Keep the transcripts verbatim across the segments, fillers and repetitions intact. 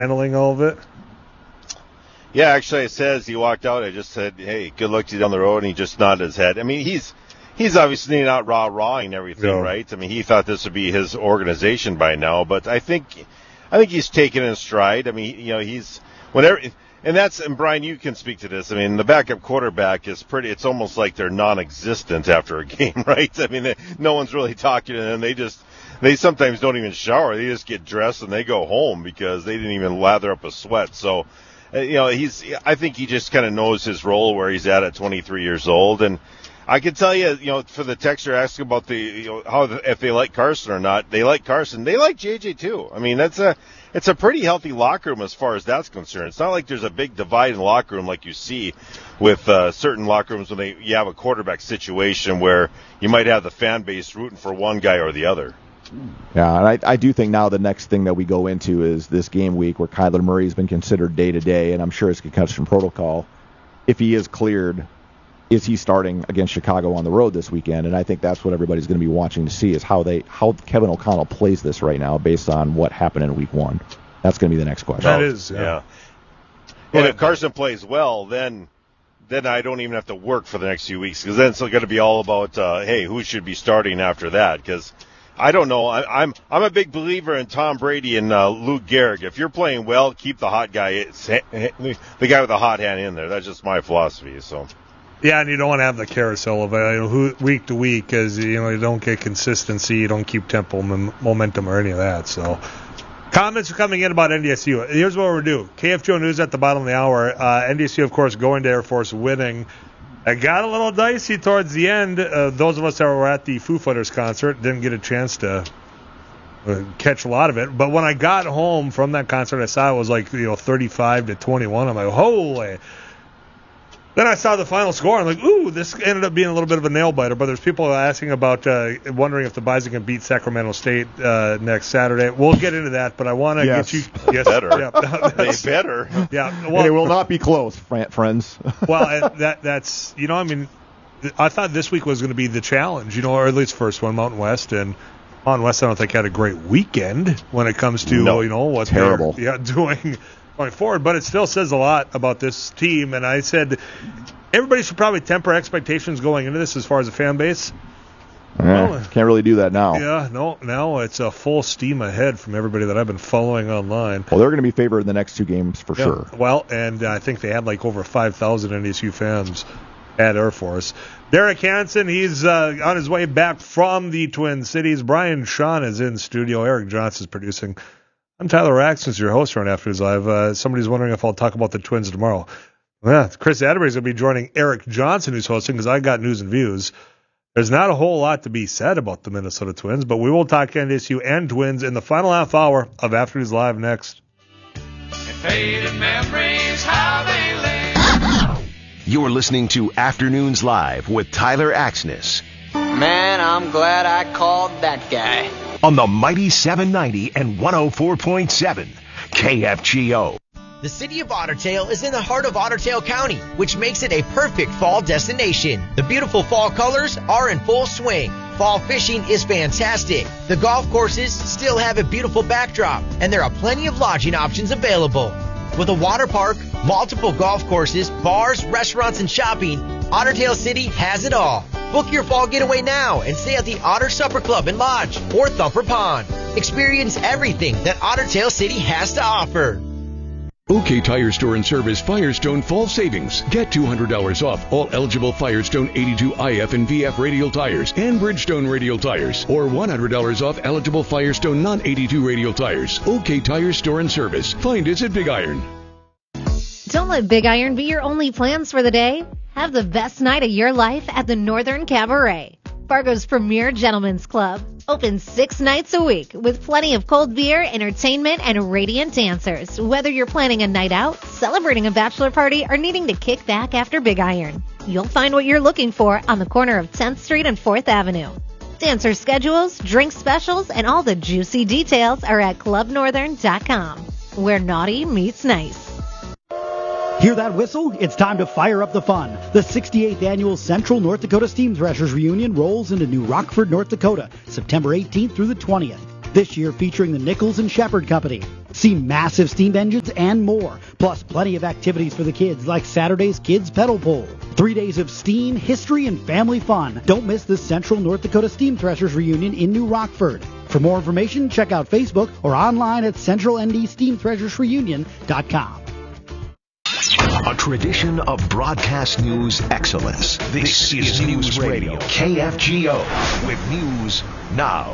handling all of it? Yeah, actually, it says he walked out. I just said, hey, good luck to you down the road, and he just nodded his head. I mean, he's he's obviously not rah-rahing everything, no. right? I mean, he thought this would be his organization by now, but I think I think he's taken it in stride. I mean, you know, he's whenever, and that's and Brian, you can speak to this. I mean, the backup quarterback is pretty. It's almost like they're non-existent after a game, right? I mean, they, no one's really talking to them. They just they sometimes don't even shower. They just get dressed and they go home because they didn't even lather up a sweat. So. You know, he's. I think he just kind of knows his role where he's at at twenty-three years old, and I can tell you, you know, for the texter asking about the, you know, how the, if they like Carson or not, they like Carson. They like J J too. I mean, that's a it's a pretty healthy locker room as far as that's concerned. It's not like there's a big divide in the locker room like you see with uh, certain locker rooms when they you have a quarterback situation where you might have the fan base rooting for one guy or the other. Yeah, and I, I do think now the next thing that we go into is this game week where Kyler Murray has been considered day-to-day, and I'm sure it's concussion protocol. If he is cleared, is he starting against Chicago on the road this weekend? And I think that's what everybody's going to be watching to see is how they how Kevin O'Connell plays this right now based on what happened in week one. That's going to be the next question. That is, yeah. yeah. And if Carson plays well, then then I don't even have to work for the next few weeks because then it's going to be all about, uh, hey, who should be starting after that? Because I don't know. I, I'm I'm a big believer in Tom Brady and uh, Luke Gehrig. If you're playing well, keep the hot guy, the guy with the hot hand in there. That's just my philosophy. So. Yeah, and you don't want to have the carousel of uh, week to week because you know you don't get consistency, you don't keep tempo, momentum, or any of that. So, comments are coming in about N D S U. Here's what we're doing: K F G O News at the bottom of the hour. Uh, N D S U, of course, going to Air Force, winning. It got a little dicey towards the end. Uh, those of us that were at the Foo Fighters concert didn't get a chance to uh, catch a lot of it. But when I got home from that concert, I saw it was like, you know, thirty-five to twenty-one. I'm like, holy. Then I saw the final score. I'm like, ooh, this ended up being a little bit of a nail biter. But there's people asking about, uh, wondering if the Bison can beat Sacramento State uh, next Saturday. We'll get into that, but I want to yes. get you. Yes, better. Yeah, they better. Yeah, well, it will not be close, friends. Well, that that's you know, I mean, I thought this week was going to be the challenge, you know, or at least first one, Mountain West, and Mountain West I don't think had a great weekend when it comes to no, you know what terrible. they're yeah, doing. Going forward, but it still says a lot about this team. And I said everybody should probably temper expectations going into this as far as a fan base. Yeah, well, can't really do that now. Yeah, no, now it's a full steam ahead from everybody that I've been following online. Well, they're going to be favored in the next two games for yeah. sure. Well, and I think they had like over five thousand N D S U fans at Air Force. Derek Hansen, he's uh, on his way back from the Twin Cities. Brian Shawn is in studio. Eric Johnson's producing. I'm Tyler Raxton, your host right after his live. Uh, somebody's wondering if I'll talk about the Twins tomorrow. Yeah, Chris Atterbury's going to be joining Eric Johnson, who's hosting, because I got news and views. There's not a whole lot to be said about the Minnesota Twins, but we will talk N D S U and Twins in the final half hour of Afternoons Live next. Faded memories, how they live. You're listening to Afternoons Live with Tyler Axness. Man, I'm glad I called that guy. On the mighty seven ninety and one oh four point seven K F G O. The city of Otter Tail is in the heart of Otter Tail County, which makes it a perfect fall destination. The beautiful fall colors are in full swing. Fall fishing is fantastic. The golf courses still have a beautiful backdrop, and there are plenty of lodging options available. With a water park, multiple golf courses, bars, restaurants, and shopping, Otter Tail City has it all. Book your fall getaway now and stay at the Otter Supper Club and Lodge or Thumper Pond. Experience everything that Otter Tail City has to offer. OK Tire Store and Service Firestone Fall Savings. Get two hundred dollars off all eligible Firestone eighty-two I F and V F radial tires and Bridgestone radial tires, or one hundred dollars off eligible Firestone non eighty-two radial tires. OK Tire Store and Service. Find us at Big Iron. Don't let Big Iron be your only plans for the day. Have the best night of your life at the Northern Cabaret, Fargo's premier gentlemen's club. Open six nights a week with plenty of cold beer, entertainment, and radiant dancers. Whether you're planning a night out, celebrating a bachelor party, or needing to kick back after Big Iron, you'll find what you're looking for on the corner of tenth Street and fourth Avenue. Dancer schedules, drink specials, and all the juicy details are at club northern dot com, where naughty meets nice. Hear that whistle? It's time to fire up the fun. The sixty-eighth Annual Central North Dakota Steam Threshers Reunion rolls into New Rockford, North Dakota, September eighteenth through the twentieth. This year featuring the Nichols and Shepherd Company. See massive steam engines and more, plus plenty of activities for the kids like Saturday's Kids Pedal Pole. Three days of steam, history, and family fun. Don't miss the Central North Dakota Steam Threshers reunion in New Rockford. For more information, check out Facebook or online at central n d steam threshers reunion dot com. A tradition of broadcast news excellence. This, this is News Radio, K F G O, with News Now.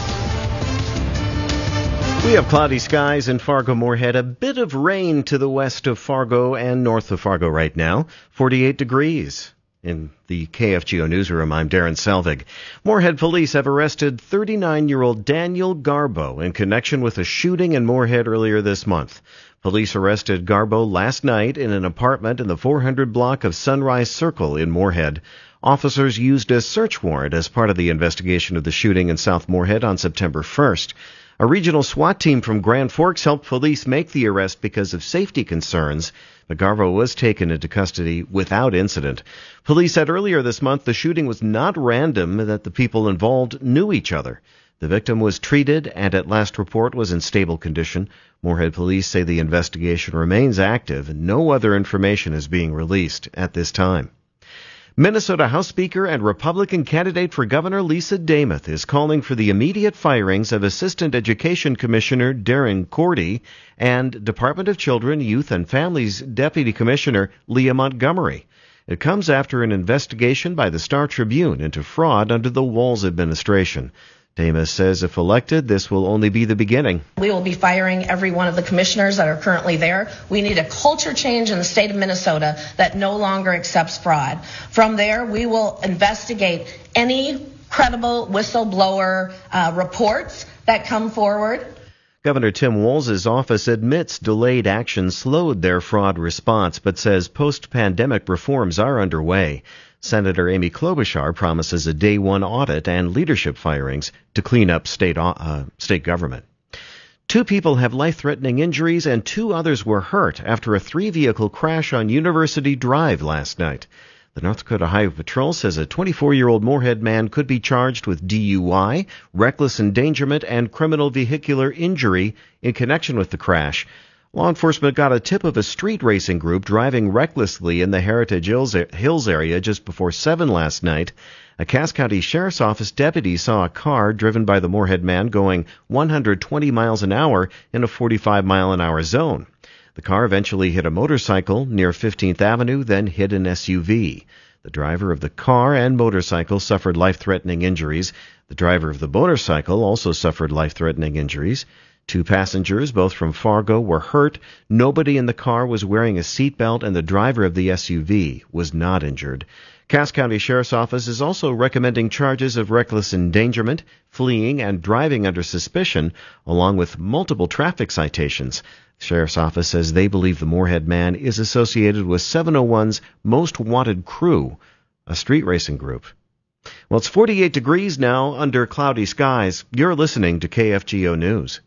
We have cloudy skies in Fargo-Moorhead, a bit of rain to the west of Fargo and north of Fargo right now, forty-eight degrees. In the K F G O newsroom, I'm Darren Selvig. Moorhead police have arrested thirty-nine-year-old Daniel Garbo in connection with a shooting in Moorhead earlier this month. Police arrested Garbo last night in an apartment in the four hundred block of Sunrise Circle in Moorhead. Officers used a search warrant as part of the investigation of the shooting in South Moorhead on September first. A regional SWAT team from Grand Forks helped police make the arrest because of safety concerns. But Garbo was taken into custody without incident. Police said earlier this month the shooting was not random and that the people involved knew each other. The victim was treated and at last report was in stable condition. Moorhead police say the investigation remains active and no other information is being released at this time. Minnesota House Speaker and Republican candidate for governor Lisa Demuth is calling for the immediate firings of Assistant Education Commissioner Darren Cordy and Department of Children, Youth and Families Deputy Commissioner Leah Montgomery. It comes after an investigation by the Star Tribune into fraud under the Walz administration. Demuth says if elected, this will only be the beginning. We will be firing every one of the commissioners that are currently there. We need a culture change in the state of Minnesota that no longer accepts fraud. From there, we will investigate any credible whistleblower uh, reports that come forward. Governor Tim Walz's office admits delayed action slowed their fraud response, but says post-pandemic reforms are underway. Senator Amy Klobuchar promises a day one audit and leadership firings to clean up state uh, state government. Two people have life-threatening injuries and two others were hurt after a three-vehicle crash on University Drive last night. The North Dakota Highway Patrol says a twenty-four-year-old Moorhead man could be charged with D U I, reckless endangerment, and criminal vehicular injury in connection with the crash. Law enforcement got a tip of a street racing group driving recklessly in the Heritage Hills area just before seven last night. A Cass County Sheriff's Office deputy saw a car driven by the Moorhead man going one hundred twenty miles an hour in a forty-five mile an hour zone. The car eventually hit a motorcycle near fifteenth Avenue, then hit an S U V. The driver of the car and motorcycle suffered life-threatening injuries. The driver of the motorcycle also suffered life-threatening injuries. Two passengers, both from Fargo, were hurt. Nobody in the car was wearing a seatbelt, and the driver of the S U V was not injured. Cass County Sheriff's Office is also recommending charges of reckless endangerment, fleeing, and driving under suspicion, along with multiple traffic citations. The Sheriff's Office says they believe the Moorhead man is associated with seven oh one's Most Wanted Crew, a street racing group. Well, it's forty-eight degrees now under cloudy skies. You're listening to K F G O News.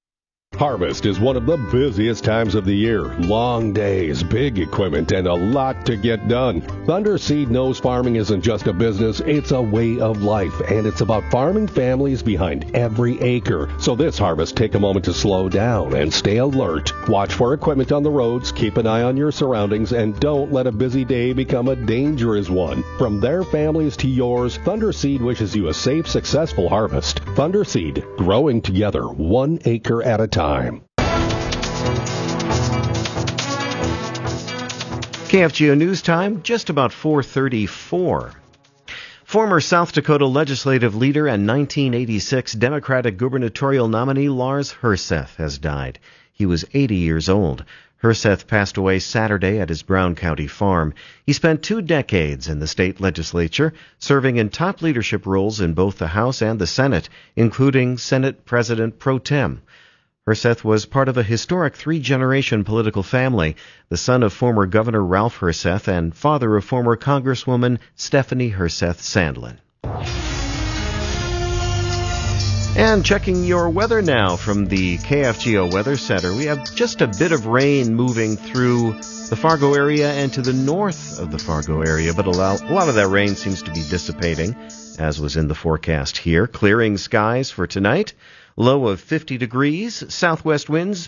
Harvest is one of the busiest times of the year. Long days, big equipment, and a lot to get done. Thunder Seed knows farming isn't just a business, it's a way of life, and it's about farming families behind every acre. So this harvest, take a moment to slow down and stay alert. Watch for equipment on the roads, keep an eye on your surroundings, and don't let a busy day become a dangerous one. From their families to yours, Thunder Seed wishes you a safe, successful harvest. Thunder Seed, growing together, one acre at a time. K F G O News Time, just about four thirty-four. Former South Dakota legislative leader and nineteen eighty-six Democratic gubernatorial nominee Lars Herseth has died. He was eighty years old. Herseth passed away Saturday at his Brown County farm. He spent two decades in the state legislature, serving in top leadership roles in both the House and the Senate, including Senate President Pro Tem. Herseth was part of a historic three-generation political family, the son of former Governor Ralph Herseth and father of former Congresswoman Stephanie Herseth Sandlin. And checking your weather now from the K F G O Weather Center, we have just a bit of rain moving through the Fargo area and to the north of the Fargo area, but a lot, a lot of that rain seems to be dissipating, as was in the forecast here. Clearing skies for tonight. Low of fifty degrees, southwest winds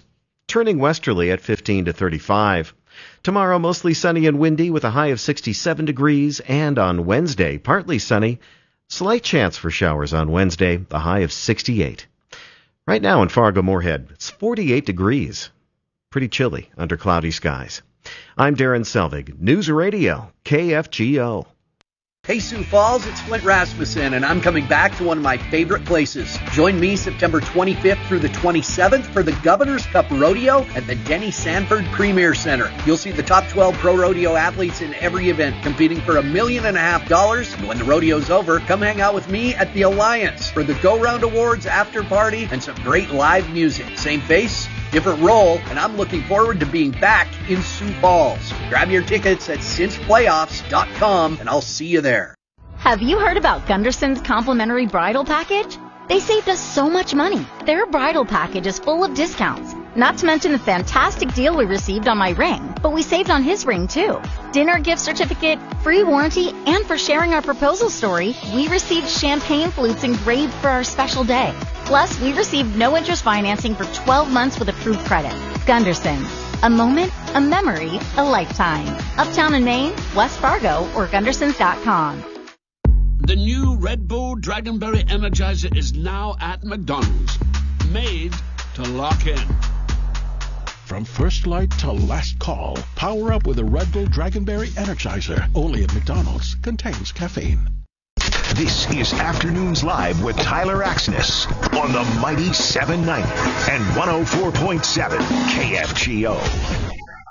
turning westerly at fifteen to thirty-five. Tomorrow, mostly sunny and windy with a high of sixty-seven degrees, and on Wednesday, partly sunny. Slight chance for showers on Wednesday, a high of sixty-eight. Right now in Fargo-Moorhead, it's forty-eight degrees. Pretty chilly under cloudy skies. I'm Darren Selvig, News Radio, K F G O. Hey Sioux Falls, it's Flint Rasmussen, and I'm coming back to one of my favorite places. Join me September twenty-fifth through the twenty-seventh for the Governor's Cup Rodeo at the Denny Sanford Premier Center. You'll see the top twelve pro rodeo athletes in every event competing for a million and a half dollars. And when the rodeo's over, come hang out with me at the Alliance for the Go Round Awards after party and some great live music. Same face, different role, and I'm looking forward to being back in Sioux Falls. Grab your tickets at cinch playoffs dot com, and I'll see you there. Have you heard about Gunderson's complimentary bridal package? They saved us so much money. Their bridal package is full of discounts, not to mention the fantastic deal we received on my ring, but we saved on his ring too. Dinner gift certificate, free warranty, and for sharing our proposal story, we received champagne flutes engraved for our special day. Plus, we received no interest financing for twelve months with approved credit. Gunderson's. A moment, a memory, a lifetime. Uptown in Maine, West Fargo, or Gundersons dot com. The new Red Bull Dragonberry Energizer is now at McDonald's. Made to lock in. From first light to last call, power up with a Red Bull Dragonberry Energizer. Only at McDonald's. Contains caffeine. This is Afternoons Live with Tyler Axness on the mighty seven ninety and one oh four point seven K F G O.